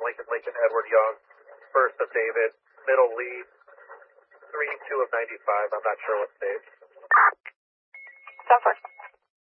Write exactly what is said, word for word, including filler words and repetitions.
Lincoln, Lincoln, Edward Young, first of David, middle lead, three two of ninety-five. I'm not sure what stage. South Park.